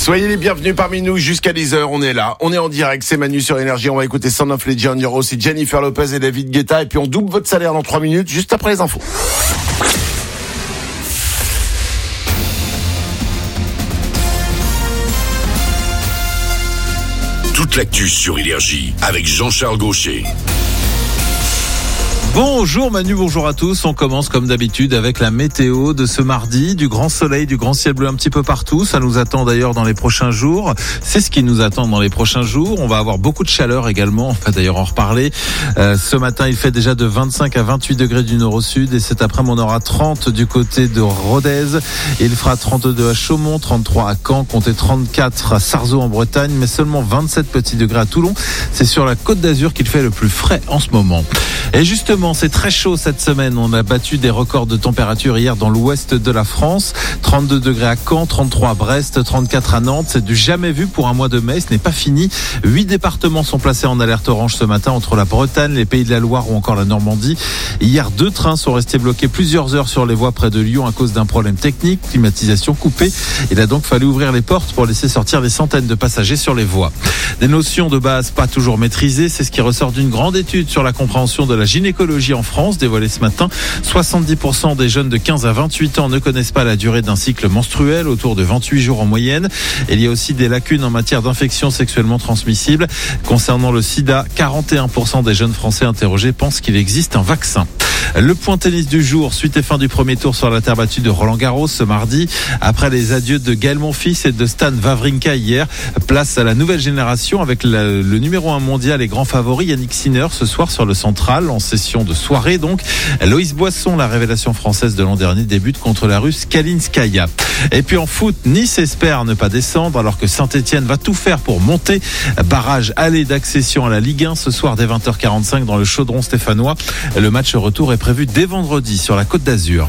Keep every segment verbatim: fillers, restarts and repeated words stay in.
Soyez les bienvenus parmi nous jusqu'à dix heures, on est là, on est en direct, c'est Manu sur Énergie, on va écouter Son of Legend, il y aura aussi Jennifer Lopez et David Guetta, et puis on double votre salaire dans trois minutes, juste après les infos. Toute l'actu sur Énergie avec Jean-Charles Gaucher. Bonjour Manu, bonjour à tous. On commence comme d'habitude avec la météo de ce mardi. Du grand soleil, du grand ciel bleu un petit peu partout. Ça nous attend d'ailleurs dans les prochains jours. C'est ce qui nous attend dans les prochains jours. On va avoir beaucoup de chaleur également. On va d'ailleurs en reparler. Euh, ce matin, il fait déjà de vingt-cinq à vingt-huit degrés du nord au sud. Et cet après-midi, on aura trente du côté de Rodez. Il fera trente-deux à Chaumont, trente-trois à Caen, comptez trente-quatre à Sarzeau en Bretagne, mais seulement vingt-sept petits degrés à Toulon. C'est sur la Côte d'Azur qu'il fait le plus frais en ce moment. Et justement, c'est très chaud cette semaine. On a battu des records de température hier dans l'ouest de la France. trente-deux degrés à Caen, trente-trois à Brest, trente-quatre à Nantes. C'est du jamais vu pour un mois de mai. Ce n'est pas fini. Huit départements sont placés en alerte orange ce matin entre la Bretagne, les Pays de la Loire ou encore la Normandie. Hier, deux trains sont restés bloqués plusieurs heures sur les voies près de Lyon à cause d'un problème technique. Climatisation coupée. Il a donc fallu ouvrir les portes pour laisser sortir des centaines de passagers sur les voies. Des notions de base pas toujours maîtrisées. C'est ce qui ressort d'une grande étude sur la compréhension de la gynécologie en France, dévoilée ce matin. soixante-dix pour cent des jeunes de quinze à vingt-huit ans ne connaissent pas la durée d'un cycle menstruel, autour de vingt-huit jours en moyenne. Il y a aussi des lacunes en matière d'infections sexuellement transmissibles. Concernant le sida, quarante et un pour cent des jeunes Français interrogés pensent qu'il existe un vaccin. Le point tennis du jour, suite et fin du premier tour sur la terre battue de Roland-Garros ce mardi. Après les adieux de Gaël Monfils et de Stan Wawrinka hier, place à la nouvelle génération avec le, le numéro un mondial et grand favori Yannick Sinner ce soir sur le central en session de soirée donc. Loïs Boisson, la révélation française de l'an dernier, débute contre la Russe Kalinskaya. Et puis en foot, Nice espère ne pas descendre alors que Saint-Etienne va tout faire pour monter. Barrage aller d'accession à la Ligue un ce soir dès vingt heures quarante-cinq dans le chaudron stéphanois. Le match retour est prévu dès vendredi sur la Côte d'Azur.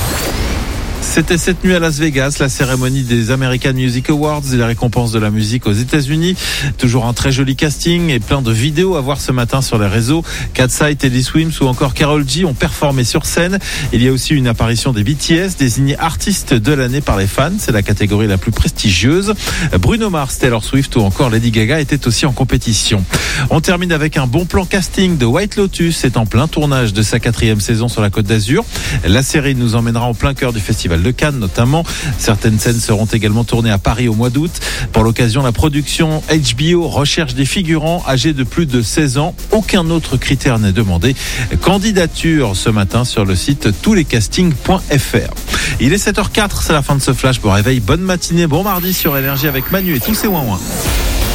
C'était cette nuit à Las Vegas, la cérémonie des American Music Awards et les récompenses de la musique aux États-Unis. Toujours un très joli casting et plein de vidéos à voir ce matin sur les réseaux. Katsai, Teddy Swims ou encore Karol G ont performé sur scène. Il y a aussi une apparition des B T S, désignés artistes de l'année par les fans. C'est la catégorie la plus prestigieuse. Bruno Mars, Taylor Swift ou encore Lady Gaga étaient aussi en compétition. On termine avec un bon plan casting de White Lotus. C'est en plein tournage de sa quatrième saison sur la Côte d'Azur. La série nous emmènera en plein cœur du festival de Cannes notamment. Certaines scènes seront également tournées à Paris au mois d'août. Pour l'occasion, la production H B O recherche des figurants âgés de plus de seize ans. Aucun autre critère n'est demandé. Candidature ce matin sur le site tous les castings point f r. Il est sept heures zéro quatre, c'est la fin de ce flash. Bon réveil, bonne matinée, bon mardi sur Énergie avec Manu et tous ses ouin-ouin.